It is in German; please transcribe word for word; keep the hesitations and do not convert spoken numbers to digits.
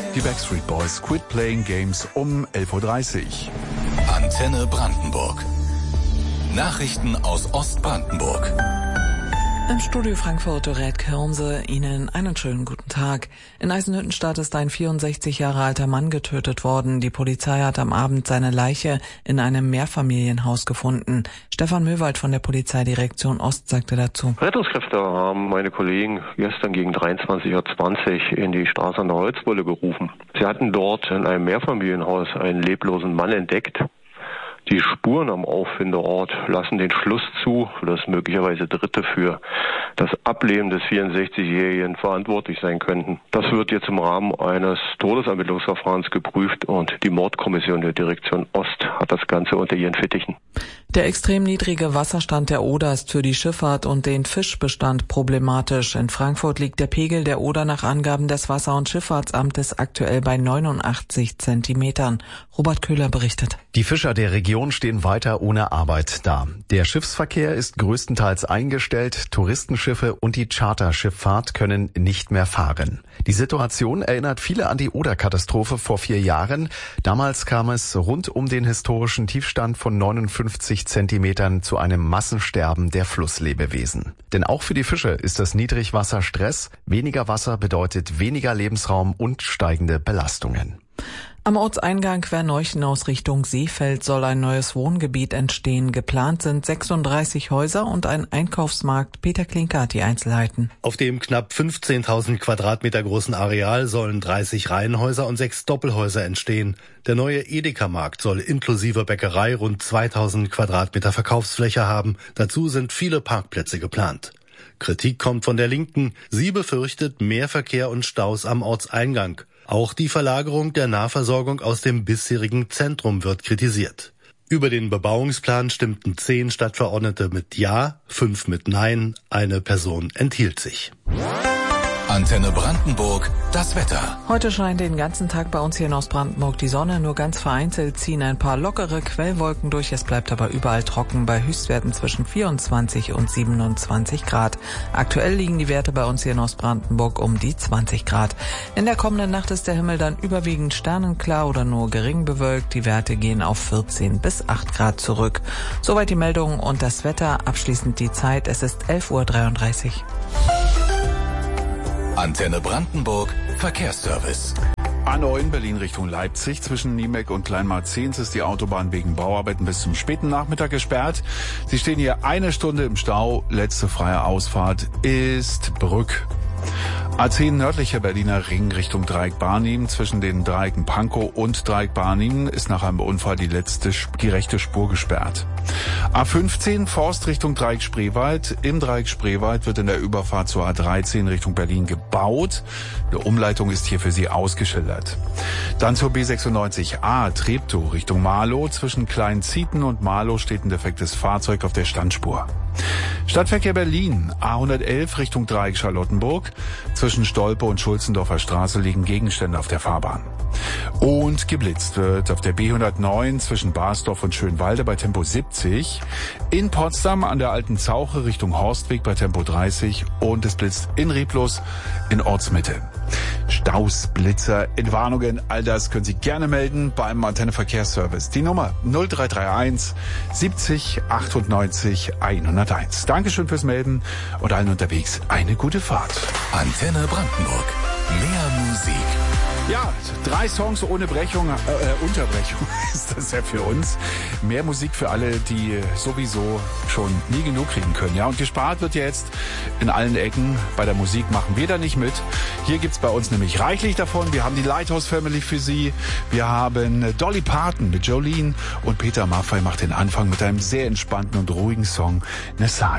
Die Backstreet Boys, Quit Playing Games um elf Uhr dreißig. Antenne Brandenburg. Nachrichten aus Ostbrandenburg. Im Studio Frankfurt Dorette Kirnse, Ihnen einen schönen guten Tag. In Eisenhüttenstadt ist ein vierundsechzig Jahre alter Mann getötet worden. Die Polizei hat am Abend seine Leiche in einem Mehrfamilienhaus gefunden. Stefan Möwald von der Polizeidirektion Ost sagte dazu: Rettungskräfte haben meine Kollegen gestern gegen dreiundzwanzig Uhr zwanzig in die Straße an der Holzbulle gerufen. Sie hatten dort in einem Mehrfamilienhaus einen leblosen Mann entdeckt. Die Spuren am Auffindeort lassen den Schluss zu, dass möglicherweise Dritte für das Ableben des vierundsechzigjährigen verantwortlich sein könnten. Das wird jetzt im Rahmen eines Todesermittlungsverfahrens geprüft und die Mordkommission der Direktion Ost hat das Ganze unter ihren Fittichen. Der extrem niedrige Wasserstand der Oder ist für die Schifffahrt und den Fischbestand problematisch. In Frankfurt liegt der Pegel der Oder nach Angaben des Wasser- und Schifffahrtsamtes aktuell bei neunundachtzig Zentimetern. Robert Köhler berichtet. Die Fischer der Region stehen weiter ohne Arbeit da. Der Schiffsverkehr ist größtenteils eingestellt, Touristenschiffe und die Charterschifffahrt können nicht mehr fahren. Die Situation erinnert viele an die Oder-Katastrophe vor vier Jahren. Damals kam es rund um den historischen Tiefstand von neunundfünfzig Zentimetern zu einem Massensterben der Flusslebewesen. Denn auch für die Fische ist das Niedrigwasser Stress. Weniger Wasser bedeutet weniger Lebensraum und steigende Belastungen. Am Ortseingang Querneuchen aus Richtung Seefeld soll ein neues Wohngebiet entstehen. Geplant sind sechsunddreißig Häuser und ein Einkaufsmarkt. Peter Klinker hat die Einzelheiten. Auf dem knapp fünfzehntausend Quadratmeter großen Areal sollen dreißig Reihenhäuser und sechs Doppelhäuser entstehen. Der neue Edeka-Markt soll inklusive Bäckerei rund zweitausend Quadratmeter Verkaufsfläche haben. Dazu sind viele Parkplätze geplant. Kritik kommt von der Linken. Sie befürchtet mehr Verkehr und Staus am Ortseingang. Auch die Verlagerung der Nahversorgung aus dem bisherigen Zentrum wird kritisiert. Über den Bebauungsplan stimmten zehn Stadtverordnete mit Ja, fünf mit Nein, eine Person enthielt sich. Antenne Brandenburg, das Wetter. Heute scheint den ganzen Tag bei uns hier in Ostbrandenburg die Sonne. Nur ganz vereinzelt ziehen ein paar lockere Quellwolken durch. Es bleibt aber überall trocken bei Höchstwerten zwischen vierundzwanzig und siebenundzwanzig Grad. Aktuell liegen die Werte bei uns hier in Ostbrandenburg um die zwanzig Grad. In der kommenden Nacht ist der Himmel dann überwiegend sternenklar oder nur gering bewölkt. Die Werte gehen auf vierzehn bis acht Grad zurück. Soweit die Meldungen und das Wetter. Abschließend die Zeit. Es ist elf Uhr dreiunddreißig. Antenne Brandenburg, Verkehrsservice. A neun Berlin Richtung Leipzig. Zwischen Niemek und Kleinmarzens ist die Autobahn wegen Bauarbeiten bis zum späten Nachmittag gesperrt. Sie stehen hier eine Stunde im Stau. Letzte freie Ausfahrt ist Brück. A zehn nördlicher Berliner Ring Richtung Dreieck Barnim. Zwischen den Dreiecken Pankow und Dreieck Barnim ist nach einem Unfall die letzte, die rechte Spur gesperrt. A fünfzehn Forst Richtung Dreieck Spreewald. Im Dreieck Spreewald wird in der Überfahrt zur A dreizehn Richtung Berlin gebaut. Eine Umleitung ist hier für Sie ausgeschildert. Dann zur B sechsundneunzig A Treptow Richtung Marlow. Zwischen Kleinzieten und Marlow steht ein defektes Fahrzeug auf der Standspur. Stadtverkehr Berlin, A hundertelf Richtung Dreieck Charlottenburg. Zwischen Stolpe und Schulzendorfer Straße liegen Gegenstände auf der Fahrbahn. Und geblitzt wird auf der B hundertneun zwischen Basdorf und Schönwalde bei Tempo siebzig. In Potsdam an der Alten Zauche Richtung Horstweg bei Tempo dreißig. Und es blitzt in Rieblos in Ortsmitte. Staus, Blitzer, Entwarnungen, all das können Sie gerne melden beim Antenne Verkehrsservice. Die Nummer null drei drei eins siebzig achtundneunzig hunderteins. Dankeschön fürs Melden und allen unterwegs eine gute Fahrt. Antenne Brandenburg. Mehr Musik. Ja, drei Songs ohne Brechung, äh, Unterbrechung ist das ja für uns. Mehr Musik für alle, die sowieso schon nie genug kriegen können. Ja, und gespart wird ja jetzt in allen Ecken. Bei der Musik machen wir da nicht mit. Hier gibt's bei uns nämlich reichlich davon. Wir haben die Lighthouse Family für Sie. Wir haben Dolly Parton mit Jolene und Peter Maffay macht den Anfang mit einem sehr entspannten und ruhigen Song Messiah.